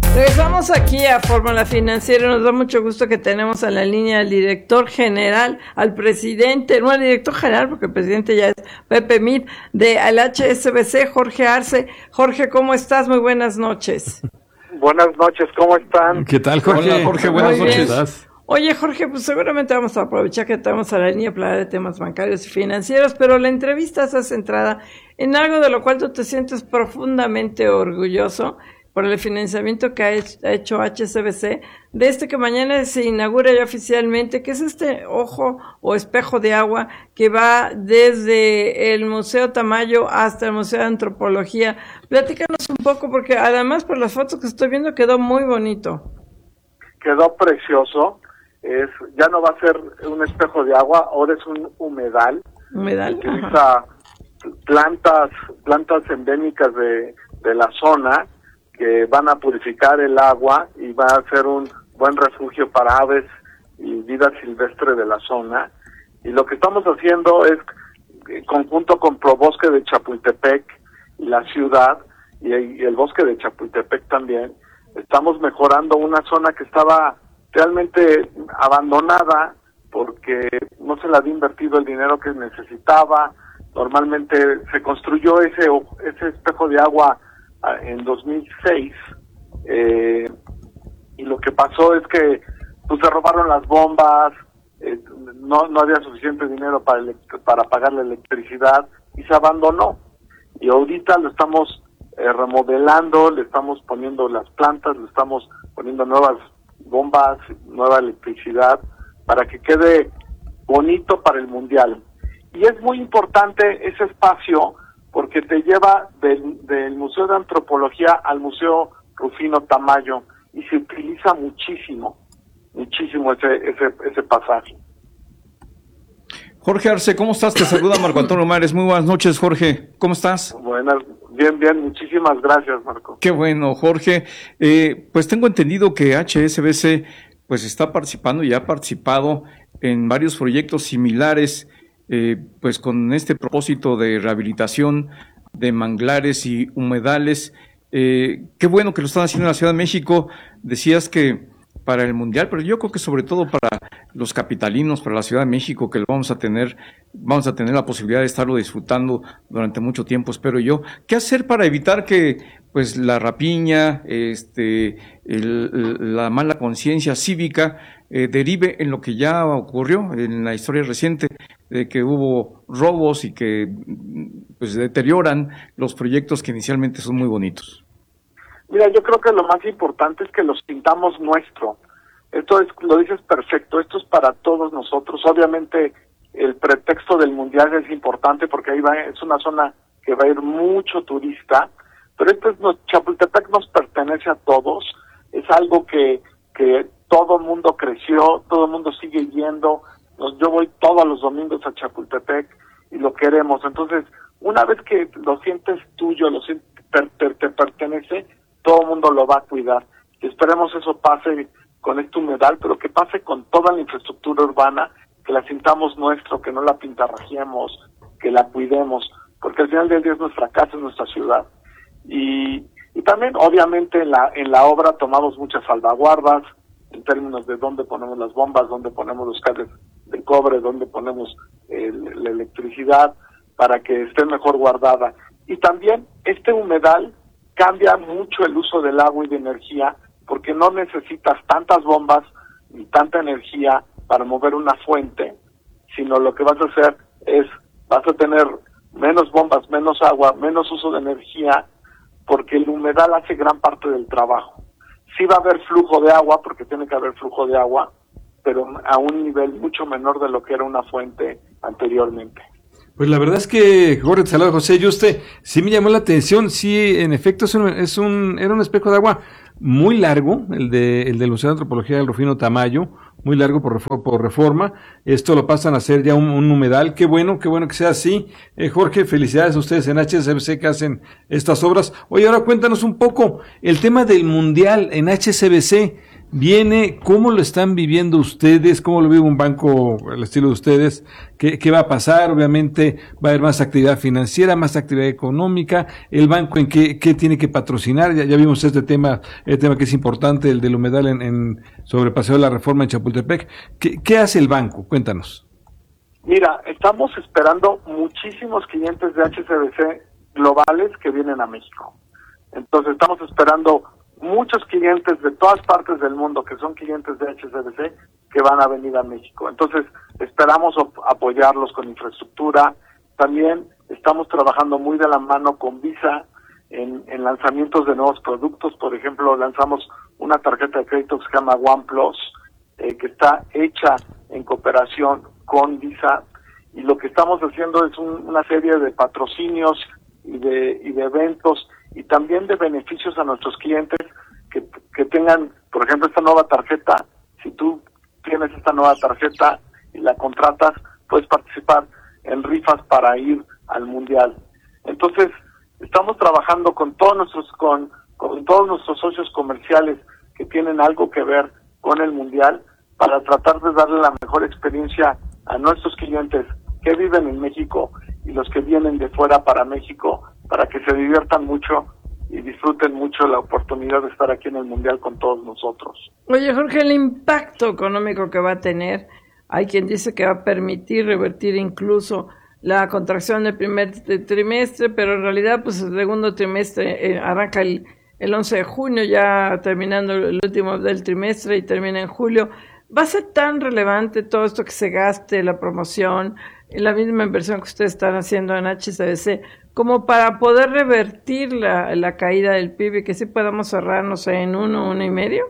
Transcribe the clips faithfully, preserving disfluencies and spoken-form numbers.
Regresamos aquí a Fórmula Financiera. Nos da mucho gusto que tenemos a la línea al director general, al presidente, no al director general porque el presidente ya es Pepe Mid, de al H S B C, Jorge Arce. Jorge, ¿cómo estás? Muy buenas noches. Buenas noches, ¿cómo están? ¿Qué tal, Jorge? Hola, Jorge, buenas Muy bien. noches. Oye, Jorge, pues seguramente vamos a aprovechar que tenemos a la línea para hablar de temas bancarios y financieros, pero la entrevista está centrada en algo de lo cual tú te sientes profundamente orgulloso por el financiamiento que ha hecho H S B C, de este que mañana se inaugura ya oficialmente, que es este ojo o espejo de agua que va desde el Museo Tamayo hasta el Museo de Antropología. Platícanos un poco, porque además por las fotos que estoy viendo quedó muy bonito. Quedó precioso. Es, ya no va a ser un espejo de agua, ahora es un humedal. ¿Humedal? Utiliza Ajá. plantas, plantas endémicas de, de la zona que van a purificar el agua y va a ser un buen refugio para aves y vida silvestre de la zona. Y lo que estamos haciendo es, en conjunto con Probosque de Chapultepec y la ciudad, y, y el bosque de Chapultepec también, estamos mejorando una zona que estaba realmente abandonada porque no se le había invertido el dinero que necesitaba. Normalmente se construyó ese ese espejo de agua en dos mil seis, eh, y lo que pasó es que pues se robaron las bombas, eh, no no había suficiente dinero para para pagar la electricidad y se abandonó. Y ahorita lo estamos eh, remodelando, le estamos poniendo las plantas, le estamos poniendo nuevas bombas, nueva electricidad, para que quede bonito para el Mundial. Y es muy importante ese espacio porque te lleva del, del Museo de Antropología al Museo Rufino Tamayo y se utiliza muchísimo, muchísimo ese, ese, ese pasaje. Jorge Arce, ¿cómo estás? Te saluda Marco Antonio Mares. Muy buenas noches, Jorge. ¿Cómo estás? Buenas, bien, bien. Muchísimas gracias, Marco. Qué bueno, Jorge. Eh, pues tengo entendido que H S B C pues está participando y ha participado en varios proyectos similares, eh, pues con este propósito de rehabilitación de manglares y humedales. Eh, qué bueno que lo están haciendo en la Ciudad de México. Decías que para el Mundial, pero yo creo que sobre todo para los capitalinos, para la Ciudad de México, que lo vamos a tener, vamos a tener la posibilidad de estarlo disfrutando durante mucho tiempo, espero yo. ¿Qué hacer para evitar que, pues, la rapiña, este, el, la mala conciencia cívica eh, derive en lo que ya ocurrió en la historia reciente, de que hubo robos y que, pues, deterioran los proyectos que inicialmente son muy bonitos? Mira, yo creo que lo más importante es que los pintamos nuestro. Esto es, lo dices perfecto, esto es para todos nosotros. Obviamente el pretexto del Mundial es importante porque ahí va, es una zona que va a ir mucho turista, pero esto es, no, Chapultepec nos pertenece a todos, es algo que, que todo el mundo creció, todo el mundo sigue yendo. Yo voy todos los domingos a Chapultepec y lo queremos. Entonces, una vez que lo sientes tuyo, lo sientes, te, te, te pertenece, todo el mundo lo va a cuidar. Y esperemos eso pase con este humedal, pero que pase con toda la infraestructura urbana, que la sintamos nuestro, que no la pintarrajeemos, que la cuidemos, porque al final del día es nuestra casa, es nuestra ciudad. Y, y también, obviamente, en la, en la obra tomamos muchas salvaguardas, en términos de dónde ponemos las bombas, dónde ponemos los cables de cobre, dónde ponemos el, la electricidad, para que esté mejor guardada. Y también, este humedal cambia mucho el uso del agua y de energía, porque no necesitas tantas bombas ni tanta energía para mover una fuente, sino lo que vas a hacer es, vas a tener menos bombas, menos agua, menos uso de energía, porque el humedal hace gran parte del trabajo. Sí va a haber flujo de agua, porque tiene que haber flujo de agua, pero a un nivel mucho menor de lo que era una fuente anteriormente. Pues la verdad es que, Jorge, te saluda José Yuste, sí me llamó la atención, sí, en efecto es un, es un, era un espejo de agua muy largo, el de el del Museo de Antropología del Rufino Tamayo, muy largo por, por reforma, esto lo pasan a hacer ya un, un humedal, qué bueno, qué bueno que sea así. eh, Jorge, felicidades a ustedes en H S B C que hacen estas obras. Oye, ahora cuéntanos un poco, el tema del Mundial en H S B C, viene, ¿cómo lo están viviendo ustedes? ¿Cómo lo vive un banco al estilo de ustedes? ¿Qué, qué va a pasar? Obviamente va a haber más actividad financiera, más actividad económica. ¿El banco en qué, qué tiene que patrocinar? Ya, ya vimos este tema, el tema que es importante, el del humedal en, en sobre Paseo de la Reforma en Chapultepec. ¿Qué, qué hace el banco? Cuéntanos. Mira, estamos esperando muchísimos clientes de H S B C globales que vienen a México. Entonces estamos esperando muchos clientes de todas partes del mundo que son clientes de H S B C que van a venir a México. Entonces esperamos apoyarlos con infraestructura. También estamos trabajando muy de la mano con Visa en, en lanzamientos de nuevos productos. Por ejemplo, lanzamos una tarjeta de crédito que se llama OnePlus, eh, que está hecha en cooperación con Visa, y lo que estamos haciendo es un, una serie de patrocinios y de, y de eventos y también de beneficios a nuestros clientes que, que tengan, por ejemplo, esta nueva tarjeta. Si tú tienes esta nueva tarjeta y la contratas, puedes participar en rifas para ir al Mundial. Entonces, estamos trabajando con todos nuestros con, con todos nuestros socios comerciales que tienen algo que ver con el Mundial para tratar de darle la mejor experiencia a nuestros clientes que viven en México y los que vienen de fuera para México, para que se diviertan mucho y disfruten mucho la oportunidad de estar aquí en el Mundial con todos nosotros. Oye, Jorge, el impacto económico que va a tener, hay quien dice que va a permitir revertir incluso la contracción del primer trimestre, pero en realidad pues el segundo trimestre eh, arranca el, el once de junio, ya terminando el último del trimestre y termina en julio. ¿Va a ser tan relevante todo esto que se gaste, la promoción, la misma inversión que ustedes están haciendo en H S B C, como para poder revertir la, la caída del P I B y que sí podamos cerrarnos en uno, uno y medio?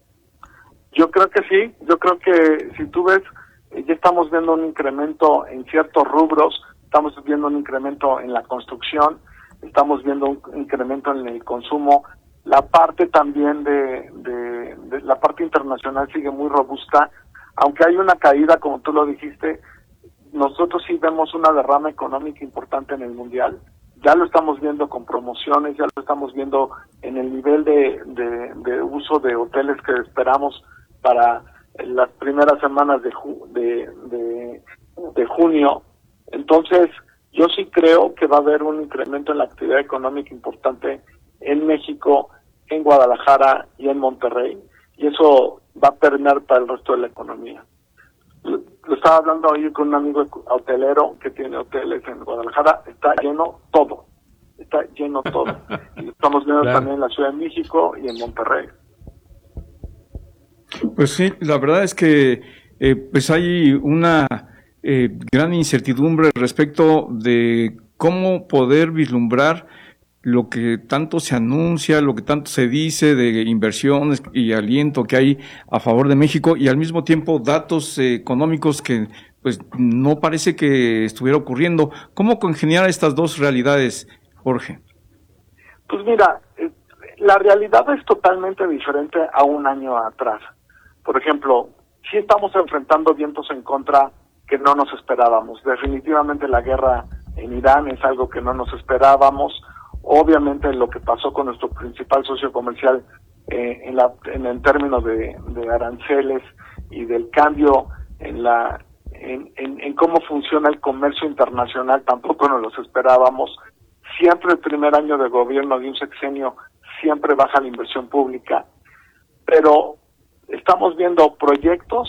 Yo creo que sí, yo creo que si tú ves, ya estamos viendo un incremento en ciertos rubros, estamos viendo un incremento en la construcción, estamos viendo un incremento en el consumo. La parte también de, de, de la parte internacional sigue muy robusta, aunque hay una caída, como tú lo dijiste. Nosotros sí vemos una derrama económica importante en el Mundial. Ya lo estamos viendo con promociones, ya lo estamos viendo en el nivel de, de, de uso de hoteles que esperamos para las primeras semanas de, ju, de, de, de junio. Entonces, yo sí creo que va a haber un incremento en la actividad económica importante en México, en Guadalajara y en Monterrey, y eso va a permear para el resto de la economía. Lo, lo estaba hablando hoy con un amigo hotelero que tiene hoteles en Guadalajara, está lleno todo, está lleno todo. Y lo estamos viendo claro. También en la Ciudad de México y en Monterrey. Pues sí, la verdad es que eh, pues hay una eh, gran incertidumbre respecto de cómo poder vislumbrar lo que tanto se anuncia, lo que tanto se dice de inversiones y aliento que hay a favor de México, y al mismo tiempo datos eh, económicos que pues no parece que estuviera ocurriendo. ¿Cómo congeniar estas dos realidades, Jorge? Pues mira, eh, la realidad es totalmente diferente a un año atrás. Por ejemplo, sí estamos enfrentando vientos en contra que no nos esperábamos. Definitivamente la guerra en Irán es algo que no nos esperábamos. Obviamente lo que pasó con nuestro principal socio comercial eh, en, la, en el término de, de aranceles y del cambio en la en, en, en cómo funciona el comercio internacional tampoco nos los esperábamos. Siempre el primer año de gobierno de un sexenio siempre baja la inversión pública, pero estamos viendo proyectos,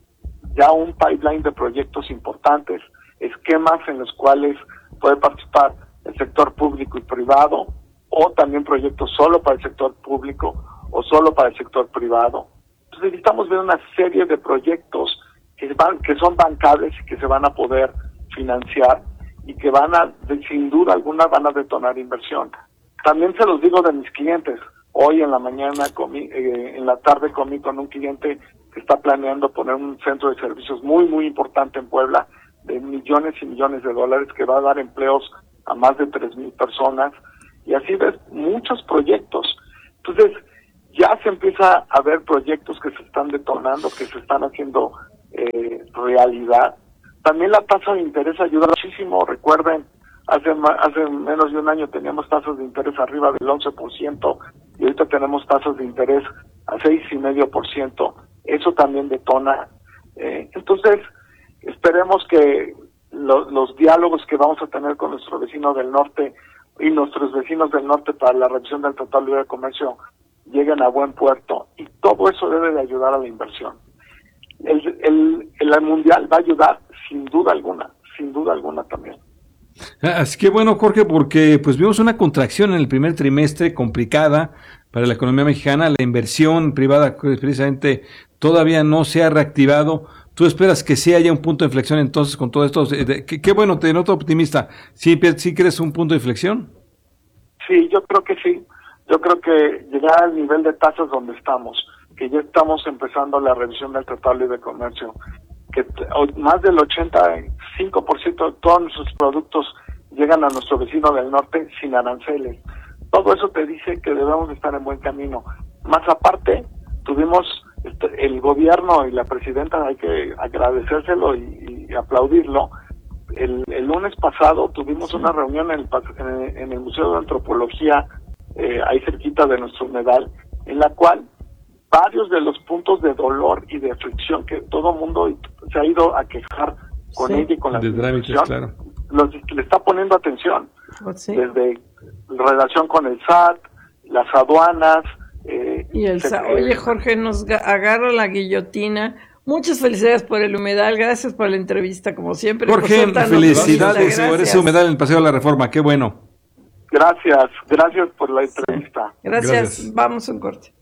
ya un pipeline de proyectos importantes, esquemas en los cuales puede participar el sector público y privado, o también proyectos solo para el sector público o solo para el sector privado. Entonces estamos viendo una serie de proyectos que van, que son bancables y que se van a poder financiar y que van a, sin duda alguna, van a detonar inversión. También se los digo de mis clientes. Hoy en la mañana, comí, eh, en la tarde comí con un cliente que está planeando poner un centro de servicios muy, muy importante en Puebla, de millones y millones de dólares, que va a dar empleos a más de tres mil personas, y así ves muchos proyectos. Entonces, ya se empieza a ver proyectos que se están detonando, que se están haciendo eh, realidad. También la tasa de interés ayuda muchísimo. Recuerden, hace, hace menos de un año teníamos tasas de interés arriba del once por ciento, y ahorita tenemos tasas de interés a seis y medio por ciento. Eso también detona. Eh, entonces, esperemos que lo, los diálogos que vamos a tener con nuestros vecinos del norte y nuestros vecinos del norte para la revisión del Tratado de Libre Comercio lleguen a buen puerto, y todo eso debe de ayudar a la inversión. El, el, el mundial va a ayudar sin duda alguna, sin duda alguna también. Así que bueno, Jorge, porque pues vimos una contracción en el primer trimestre complicada para la economía mexicana, la inversión privada precisamente todavía no se ha reactivado. ¿Tú esperas que sí haya un punto de inflexión entonces con todo esto? Qué, qué bueno, te noto optimista. ¿Sí, ¿Sí crees un punto de inflexión? Sí, yo creo que sí. Yo creo que llegar al nivel de tasas donde estamos, que ya estamos empezando la revisión del Tratado de Libre Comercio, que más del ochenta y cinco por ciento de todos nuestros productos llegan a nuestro vecino del norte sin aranceles. Todo eso te dice que debemos estar en buen camino. Más aparte, tuvimos este, el gobierno y la presidenta, hay que agradecérselo y, y aplaudirlo. El, el lunes pasado tuvimos una reunión en el, en, en el Museo de Antropología, eh, ahí cerquita de nuestro humedal, en la cual varios de los puntos de dolor y de fricción que todo mundo se ha ido a quejar con sí. ella y con la administración, claro. los, le está poniendo atención. Sí. Desde relación con el S A T, las aduanas. Eh, y el se, Oye, Jorge, nos agarra la guillotina. Muchas felicidades por el humedal, gracias por la entrevista, como siempre. Jorge, felicidades por ese humedal en el Paseo de la Reforma, qué bueno. Gracias, gracias por la entrevista. Sí. Gracias. gracias, vamos a un corte.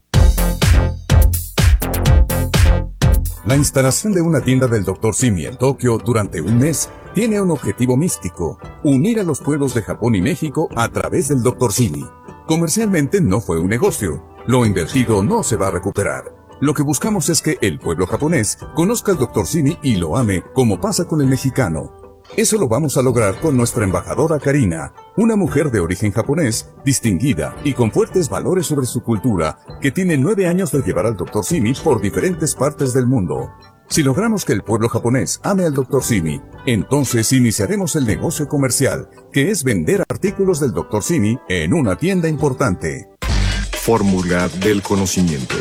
La instalación de una tienda del doctor Simi en Tokio durante un mes tiene un objetivo místico: unir a los pueblos de Japón y México a través del doctor Simi. Comercialmente no fue un negocio, lo invertido no se va a recuperar. Lo que buscamos es que el pueblo japonés conozca al doctor Simi y lo ame, como pasa con el mexicano. Eso lo vamos a lograr con nuestra embajadora Karina, una mujer de origen japonés, distinguida y con fuertes valores sobre su cultura, que tiene nueve años de llevar al doctor Simi por diferentes partes del mundo. Si logramos que el pueblo japonés ame al doctor Simi, entonces iniciaremos el negocio comercial, que es vender artículos del doctor Simi en una tienda importante. Fórmula del conocimiento.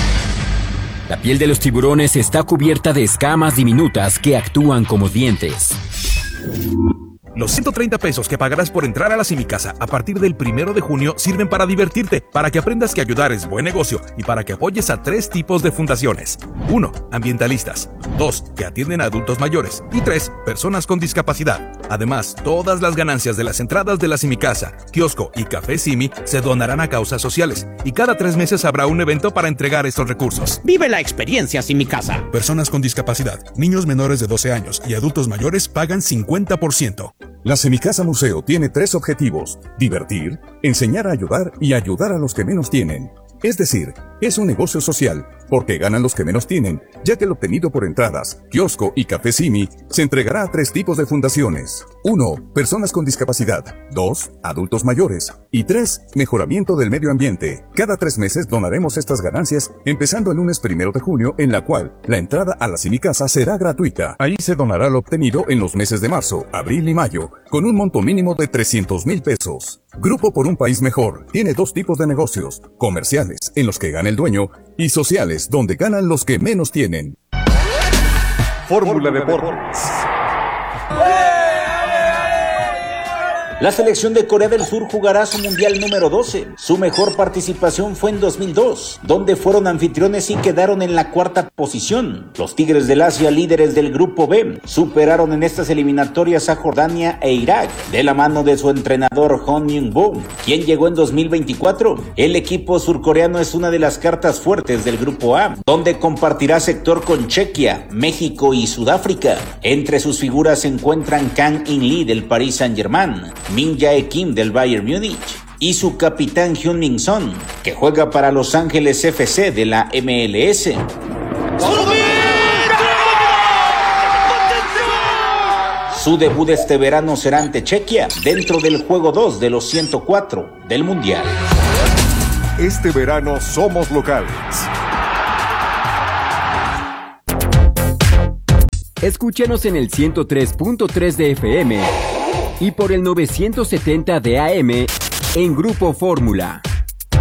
La piel de los tiburones está cubierta de escamas diminutas que actúan como dientes. Los ciento treinta pesos que pagarás por entrar a la Simicasa a partir del primero de junio sirven para divertirte, para que aprendas que ayudar es buen negocio y para que apoyes a tres tipos de fundaciones. uno. Ambientalistas. dos. Que atienden a adultos mayores. Y tres. Personas con discapacidad. Además, todas las ganancias de las entradas de la Simicasa, kiosco y café Simi se donarán a causas sociales. Y cada tres meses habrá un evento para entregar estos recursos. Vive la experiencia Simicasa. Personas con discapacidad, niños menores de doce años y adultos mayores pagan cincuenta por ciento. La Semicasa Museo tiene tres objetivos: divertir, enseñar a ayudar y ayudar a los que menos tienen. Es decir, es un negocio social, porque ganan los que menos tienen, ya que el obtenido por entradas, kiosco y café Simi se entregará a tres tipos de fundaciones. uno. Personas con discapacidad. dos. Adultos mayores. Y tres. Mejoramiento del medio ambiente. Cada tres meses donaremos estas ganancias, empezando el lunes primero de junio, en la cual la entrada a la Simicasa será gratuita. Ahí se donará lo obtenido en los meses de marzo, abril y mayo, con un monto mínimo de trescientos mil pesos. Grupo por un País Mejor tiene dos tipos de negocios: comerciales, en los que gana el dueño, y sociales, donde ganan los que menos tienen. Fórmula Deportes. La selección de Corea del Sur jugará su Mundial número doce. Su mejor participación fue en dos mil dos, donde fueron anfitriones y quedaron en la cuarta posición. Los Tigres del Asia, líderes del Grupo B, superaron en estas eliminatorias a Jordania e Irak, de la mano de su entrenador Hong Myung-bo, quien llegó en dos mil veinticuatro. El equipo surcoreano es una de las cartas fuertes del Grupo A, donde compartirá sector con Chequia, México y Sudáfrica. Entre sus figuras se encuentran Kang In-lee del Paris Saint-Germain, Min Jae Kim del Bayern Múnich y su capitán Heung-min Son, que juega para Los Ángeles F C de la M L S. Su debut este verano será ante Chequia, dentro del juego dos de los ciento cuatro del Mundial. Este verano somos locales. Escúchanos en el ciento tres punto tres de F M y por el novecientos setenta de A M en Grupo Fórmula.